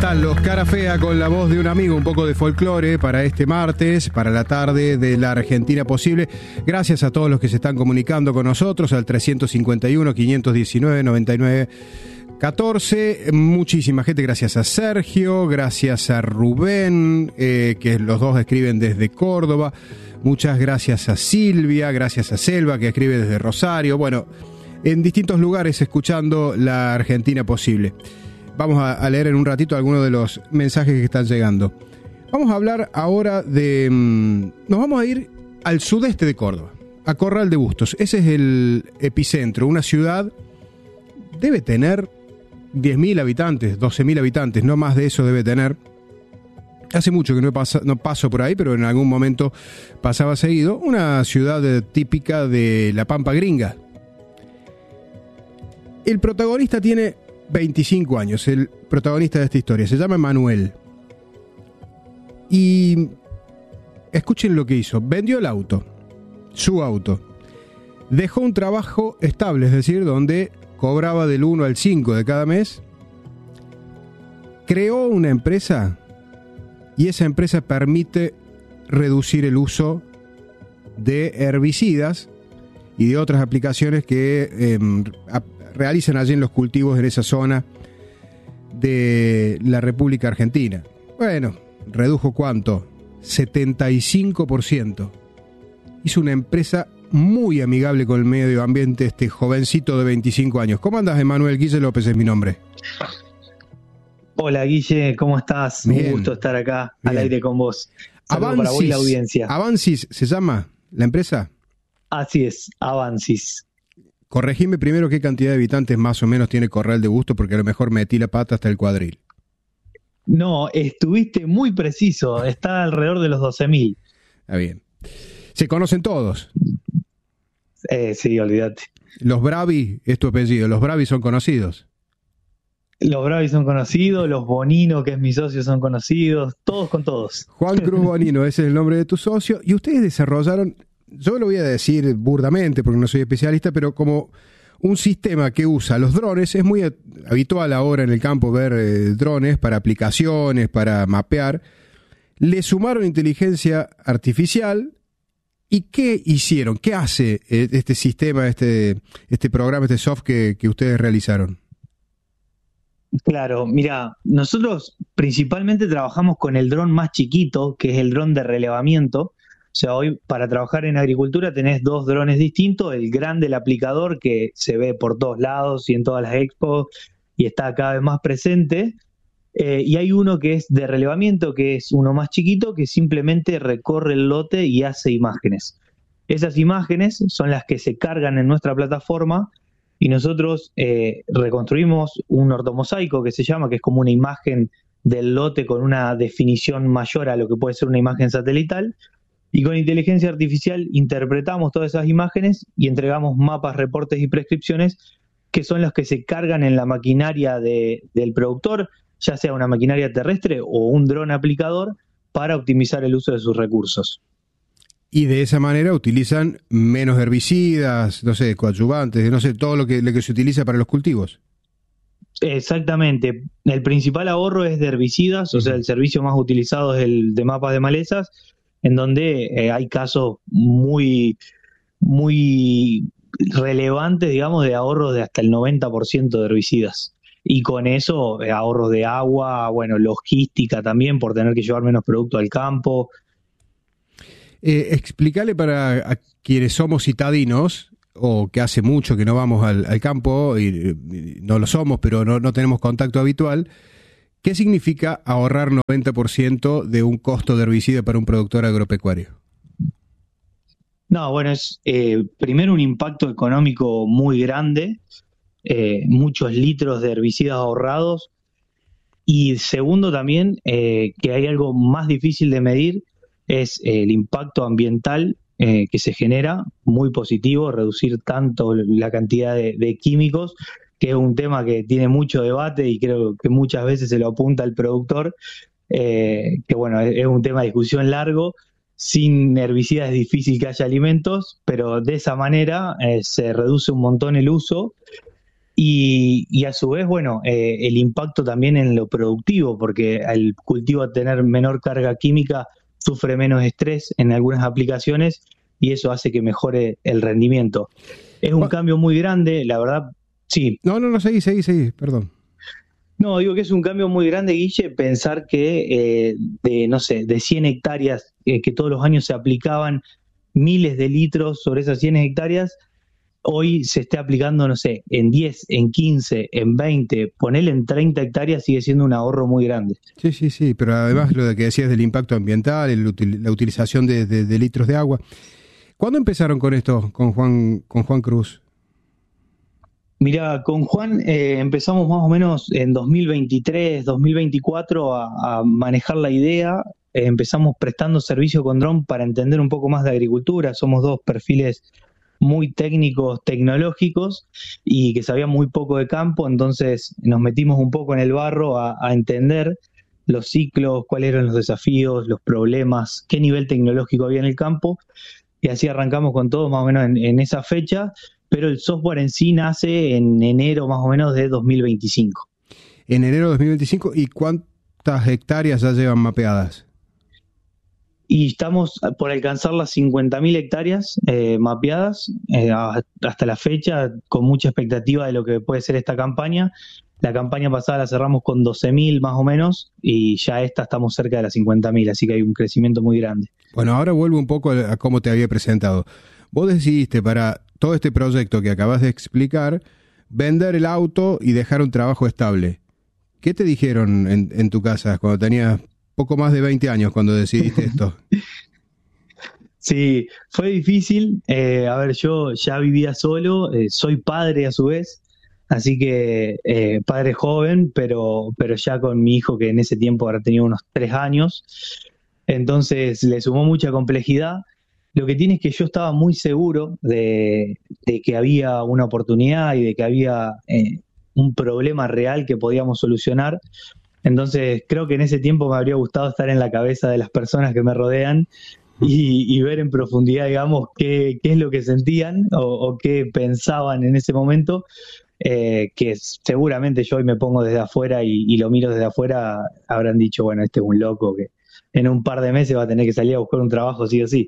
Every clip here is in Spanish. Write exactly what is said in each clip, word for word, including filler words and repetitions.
están los Cara Fea con la voz de un amigo, un poco de folclore para este martes, para la tarde de la Argentina Posible. Gracias a todos los que se están comunicando con nosotros al trescientos cincuenta y uno, quinientos diecinueve, noventa y nueve catorce. Muchísima gente, gracias a Sergio, gracias a Rubén, eh, que los dos escriben desde Córdoba. Muchas gracias a Silvia, gracias a Selva, que escribe desde Rosario. Bueno, en distintos lugares escuchando la Argentina Posible. Vamos a, a leer en un ratito algunos de los mensajes que están llegando. Vamos a hablar ahora de... Nos vamos a ir al sudeste de Córdoba, a Corral de Bustos. Ese es el epicentro, una ciudad, debe tener diez mil habitantes, doce mil habitantes, no más de eso debe tener. Hace mucho que no, pasa, no paso por ahí, pero en algún momento pasaba seguido. Una ciudad típica de la Pampa Gringa. El protagonista tiene veinticinco años, el protagonista de esta historia, se llama Manuel. Y escuchen lo que hizo. Vendió el auto, su auto. Dejó un trabajo estable, es decir, donde cobraba del uno al cinco de cada mes. Creó una empresa y esa empresa permite reducir el uso de herbicidas y de otras aplicaciones que eh, realizan allí en los cultivos en esa zona de la República Argentina. Bueno, redujo ¿cuánto? setenta y cinco por ciento. Hizo una empresa muy amigable con el medio ambiente este jovencito de veinticinco años. ¿Cómo andas, Emanuel? Guille López es mi nombre. Hola, Guille, ¿cómo estás? Bien. Un gusto estar acá Bien. al aire con vos. Saludo Avancis, para vos y la audiencia. Avancis, ¿se llama la empresa? Así es, Avancis. Corregime primero qué cantidad de habitantes más o menos tiene Corral de Bustos, porque a lo mejor metí la pata hasta el cuadril. No, estuviste muy preciso, está alrededor de los doce mil. Está bien. ¿Se conocen todos? Eh, sí, olvídate. Los Bravi, es tu apellido, los Bravi son conocidos. Los Bravi son conocidos, los Bonino, que es mi socio, son conocidos, todos con todos. Juan Cruz Bonino, ese es el nombre de tu socio, y ustedes desarrollaron, yo lo voy a decir burdamente porque no soy especialista, pero como un sistema que usa los drones. Es muy habitual ahora en el campo ver eh, drones para aplicaciones, para mapear. Le sumaron inteligencia artificial. ¿Y qué hicieron? ¿Qué hace eh, este sistema, este, este programa, este software que, que ustedes realizaron? Claro, mira, nosotros principalmente trabajamos con el dron más chiquito, que es el dron de relevamiento. O sea, hoy para trabajar en agricultura tenés dos drones distintos, el grande, el aplicador, que se ve por todos lados y en todas las expos y está cada vez más presente, eh, y hay uno que es de relevamiento, que es uno más chiquito, que simplemente recorre el lote y hace imágenes. Esas imágenes son las que se cargan en nuestra plataforma y nosotros eh, reconstruimos un ortomosaico que se llama, que es como una imagen del lote con una definición mayor a lo que puede ser una imagen satelital. Y con inteligencia artificial interpretamos todas esas imágenes y entregamos mapas, reportes y prescripciones que son los que se cargan en la maquinaria de, del productor, ya sea una maquinaria terrestre o un dron aplicador, para optimizar el uso de sus recursos. Y de esa manera utilizan menos herbicidas, no sé, coadyuvantes, no sé, todo lo que, lo que se utiliza para los cultivos. Exactamente. El principal ahorro es de herbicidas, o sea, el servicio más utilizado es el de mapas de malezas, en donde eh, hay casos muy, muy relevantes, digamos, de ahorros de hasta el noventa por ciento de herbicidas. Y con eso, eh, ahorros de agua, bueno, logística también, por tener que llevar menos producto al campo. Eh, explícale para a quienes somos citadinos, o que hace mucho que no vamos al, al campo, y, y no lo somos, pero no, no tenemos contacto habitual. ¿Qué significa ahorrar noventa por ciento de un costo de herbicida para un productor agropecuario? No, bueno, es eh, primero un impacto económico muy grande, eh, muchos litros de herbicidas ahorrados, y segundo también, eh, que hay algo más difícil de medir, es eh, el impacto ambiental eh, que se genera, muy positivo, reducir tanto la cantidad de, de químicos, que es un tema que tiene mucho debate y creo que muchas veces se lo apunta al productor, eh, que bueno, es, es un tema de discusión largo. Sin herbicidas es difícil que haya alimentos, pero de esa manera eh, se reduce un montón el uso Y, y a su vez, bueno, eh, el impacto también en lo productivo, porque el cultivo al tener menor carga química sufre menos estrés en algunas aplicaciones y eso hace que mejore el rendimiento. Es un cambio muy grande, la verdad, sí. No, no, no, seguí, seguí, seguí, perdón. No, digo que es un cambio muy grande, Guille, pensar que eh, de, no sé, de cien hectáreas eh, que todos los años se aplicaban miles de litros sobre esas cien hectáreas, hoy se esté aplicando, no sé, en diez, en quince, en veinte, ponerle en treinta hectáreas sigue siendo un ahorro muy grande. Sí, sí, sí, pero además lo de que decías del impacto ambiental, el util, la utilización de, de, de litros de agua. ¿Cuándo empezaron con esto, con Juan, con Juan Cruz? Mira, con Juan eh, empezamos más o menos en dos mil veintitrés, dos mil veinticuatro a, a manejar la idea. Eh, empezamos prestando servicio con dron para entender un poco más de agricultura. Somos dos perfiles muy técnicos, tecnológicos y que sabían muy poco de campo, entonces nos metimos un poco en el barro a, a entender los ciclos, cuáles eran los desafíos, los problemas, qué nivel tecnológico había en el campo y así arrancamos con todo más o menos en, en esa fecha, pero el software en sí nace en enero más o menos de dos mil veinticinco. En enero de dos mil veinticinco, ¿y cuántas hectáreas ya llevan mapeadas? Y estamos por alcanzar las cincuenta mil hectáreas eh, mapeadas eh, hasta la fecha, con mucha expectativa de lo que puede ser esta campaña. La campaña pasada la cerramos con doce mil más o menos y ya esta estamos cerca de las cincuenta mil, así que hay un crecimiento muy grande. Bueno, ahora vuelvo un poco a cómo te había presentado. Vos decidiste para todo este proyecto que acabas de explicar, vender el auto y dejar un trabajo estable. ¿Qué te dijeron en, en tu casa cuando tenías poco más de veinte años cuando decidiste esto? Sí, fue difícil. Eh, a ver, yo ya vivía solo, eh, soy padre a su vez, así que eh, padre joven, pero, pero ya con mi hijo que en ese tiempo ahora tenía unos tres años. Entonces le sumó mucha complejidad. Lo que tiene es que yo estaba muy seguro de, de que había una oportunidad y de que había eh, un problema real que podíamos solucionar. Entonces creo que en ese tiempo me habría gustado estar en la cabeza de las personas que me rodean y, y ver en profundidad, digamos, qué, qué es lo que sentían o, o qué pensaban en ese momento, eh, que seguramente yo hoy me pongo desde afuera y, y lo miro desde afuera, habrán dicho, bueno, este es un loco que en un par de meses va a tener que salir a buscar un trabajo sí o sí.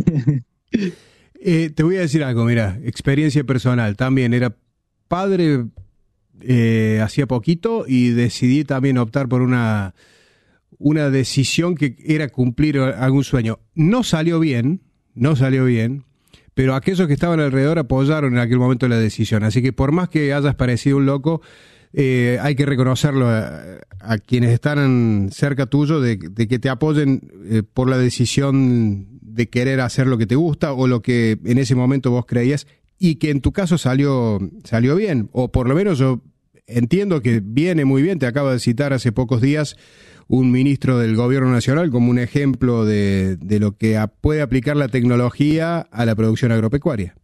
eh, te voy a decir algo, mira, experiencia personal, también era padre eh, hacía poquito y decidí también optar por una, una decisión que era cumplir algún sueño. No salió bien, no salió bien, pero aquellos que estaban alrededor apoyaron en aquel momento la decisión, así que por más que hayas parecido un loco, Eh, hay que reconocerlo a, a quienes están cerca tuyo de, de que te apoyen eh, por la decisión de querer hacer lo que te gusta o lo que en ese momento vos creías y que en tu caso salió, salió bien, o por lo menos yo entiendo que viene muy bien. Te acaba de citar hace pocos días un ministro del gobierno nacional como un ejemplo de, de lo que a, puede aplicar la tecnología a la producción agropecuaria.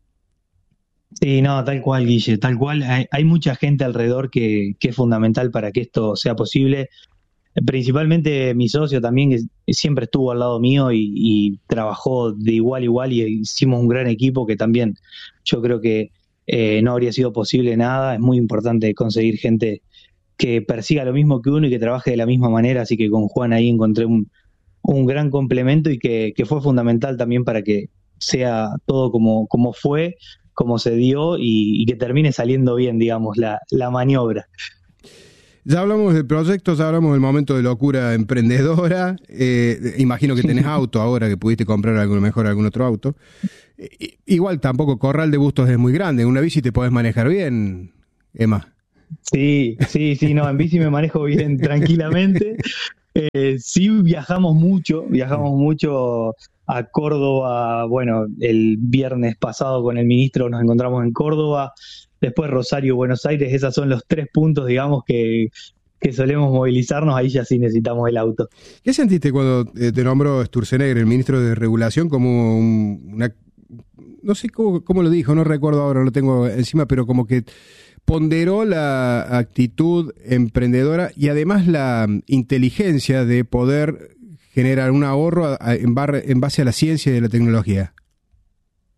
Sí, no, tal cual, Guille, tal cual. Hay, hay mucha gente alrededor que, que es fundamental para que esto sea posible. Principalmente mi socio también, que siempre estuvo al lado mío y, y trabajó de igual a igual y hicimos un gran equipo que también yo creo que eh, no habría sido posible nada. Es muy importante conseguir gente que persiga lo mismo que uno y que trabaje de la misma manera, así que con Juan ahí encontré un, un gran complemento y que, que fue fundamental también para que sea todo como, como fue, como se dio y, y que termine saliendo bien, digamos, la, la maniobra. Ya hablamos del proyecto, ya hablamos del momento de locura emprendedora. Eh, imagino que tenés auto ahora, que pudiste comprar algo mejor algún otro auto. Eh, igual tampoco Corral de Bustos es muy grande. En una bici te podés manejar bien, Emma. Sí, sí, sí, no, en bici me manejo bien, tranquilamente. Eh, sí viajamos mucho, viajamos mucho a Córdoba. Bueno, el viernes pasado con el ministro nos encontramos en Córdoba. Después Rosario, Buenos Aires, esos son los tres puntos, digamos, que, que solemos movilizarnos, ahí ya sí necesitamos el auto. ¿Qué sentiste cuando te nombró Sturzenegger, el ministro de Regulación, como un, una... no sé cómo, cómo lo dijo, no recuerdo ahora, lo tengo encima, pero como que ponderó la actitud emprendedora y además la inteligencia de poder generar un ahorro en, bar, en base a la ciencia y a la tecnología?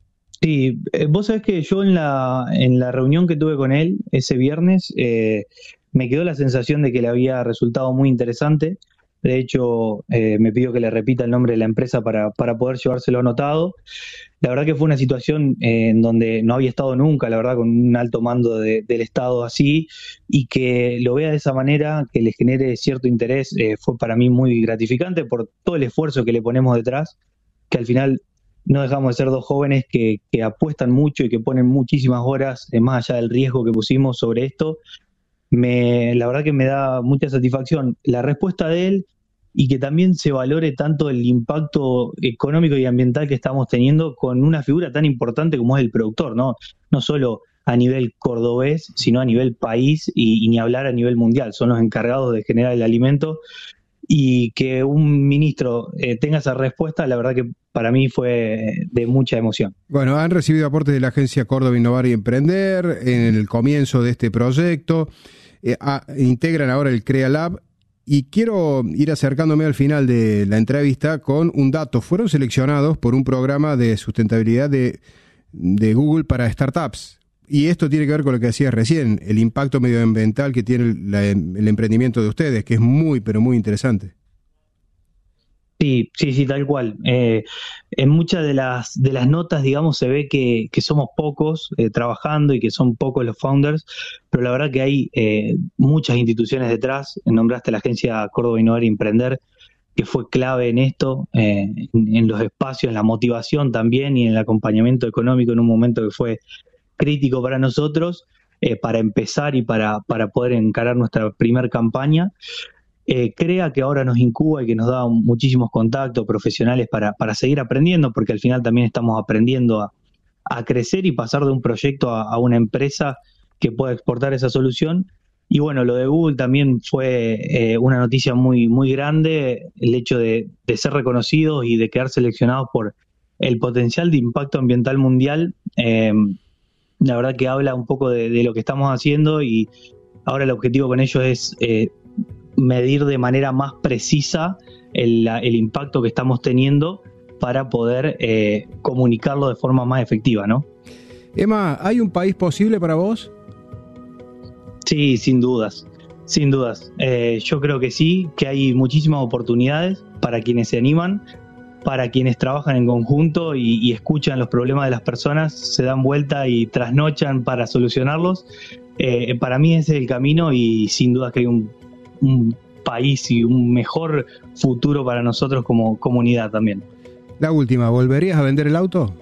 Sí, eh, vos sabés que yo en la, en la reunión que tuve con él ese viernes, eh, me quedó la sensación de que le había resultado muy interesante. De hecho, eh, me pidió que le repita el nombre de la empresa para, para poder llevárselo anotado. La verdad que fue una situación eh, en donde no había estado nunca, la verdad, con un alto mando de- del Estado así, y que lo vea de esa manera, que le genere cierto interés, eh, fue para mí muy gratificante por todo el esfuerzo que le ponemos detrás, que al final no dejamos de ser dos jóvenes que, que apuestan mucho y que ponen muchísimas horas, eh, más allá del riesgo que pusimos sobre esto. Me, la verdad que me da mucha satisfacción la respuesta de él y que también se valore tanto el impacto económico y ambiental que estamos teniendo con una figura tan importante como es el productor, ¿no? No solo a nivel cordobés, sino a nivel país y, y ni hablar a nivel mundial. Son los encargados de generar el alimento, y que un ministro eh, tenga esa respuesta, la verdad que para mí fue de mucha emoción. Bueno, han recibido aportes de la agencia Córdoba Innovar y Emprender en el comienzo de este proyecto. Eh, a, integran ahora el Crea Lab. Y quiero ir acercándome al final de la entrevista con un dato. Fueron seleccionados por un programa de sustentabilidad de, de Google para startups. Y esto tiene que ver con lo que decías recién, el impacto medioambiental que tiene la, el emprendimiento de ustedes, que es muy, pero muy interesante. Sí, sí, sí, tal cual. Eh, en muchas de las de las notas, digamos, se ve que, que somos pocos eh, trabajando y que son pocos los founders, pero la verdad que hay eh, muchas instituciones detrás. Nombraste la agencia Córdoba Innovar y Emprender, que fue clave en esto, eh, en, en los espacios, en la motivación también y en el acompañamiento económico en un momento que fue crítico para nosotros, eh, para empezar y para, para poder encarar nuestra primer campaña. Eh, crea que ahora nos incuba y que nos da muchísimos contactos profesionales para, para seguir aprendiendo, porque al final también estamos aprendiendo a, a crecer y pasar de un proyecto a, a una empresa que pueda exportar esa solución. Y bueno, lo de Google también fue eh, una noticia muy, muy grande, el hecho de, de ser reconocidos y de quedar seleccionados por el potencial de impacto ambiental mundial. Eh, la verdad que habla un poco de, de lo que estamos haciendo, y ahora el objetivo con ellos es eh, medir de manera más precisa el, el impacto que estamos teniendo para poder eh, comunicarlo de forma más efectiva, ¿no? Emma, ¿hay un país posible para vos? Sí, sin dudas, sin dudas. Eh, yo creo que sí, que hay muchísimas oportunidades para quienes se animan, para quienes trabajan en conjunto y, y escuchan los problemas de las personas, se dan vuelta y trasnochan para solucionarlos. Eh, para mí ese es el camino, y sin duda que hay un un país y un mejor futuro para nosotros como comunidad también. La última, ¿volverías a vender el auto?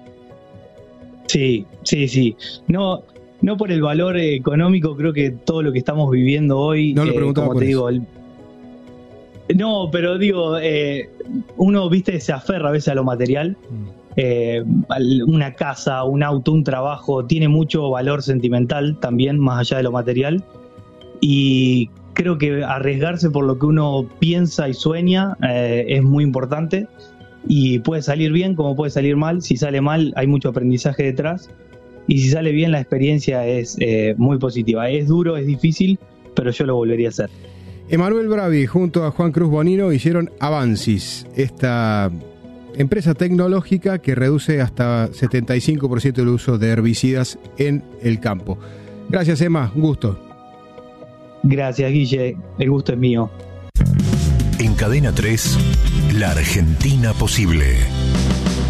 Sí, sí, sí. No, no por el valor económico, creo que todo lo que estamos viviendo hoy, no lo eh, como te digo, el... no, pero digo, eh, uno, viste, se aferra a veces a lo material. Mm. Eh, una casa, un auto, un trabajo, tiene mucho valor sentimental también, más allá de lo material. Y creo que arriesgarse por lo que uno piensa y sueña eh, es muy importante, y puede salir bien como puede salir mal. Si sale mal, hay mucho aprendizaje detrás, y si sale bien, la experiencia es eh, muy positiva. Es duro, es difícil, pero yo lo volvería a hacer. Emanuel Bravi junto a Juan Cruz Bonino hicieron Avansis, esta empresa tecnológica que reduce hasta setenta y cinco por ciento el uso de herbicidas en el campo. Gracias, Emma, un gusto. Gracias, Guille, el gusto es mío. En Cadena tres, La Argentina Posible.